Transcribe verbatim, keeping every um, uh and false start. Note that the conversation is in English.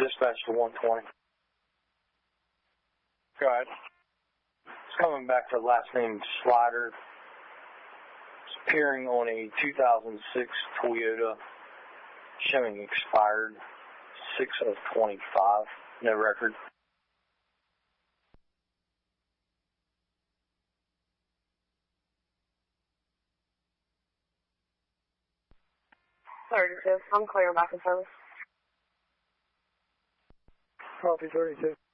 Dispatch to one twenty. Go ahead. It's coming back to the last name Slider. It's appearing on a two thousand six Toyota, showing expired six of twenty-five. No record. thirty-two. I'm clear back in service. Copy thirty-two.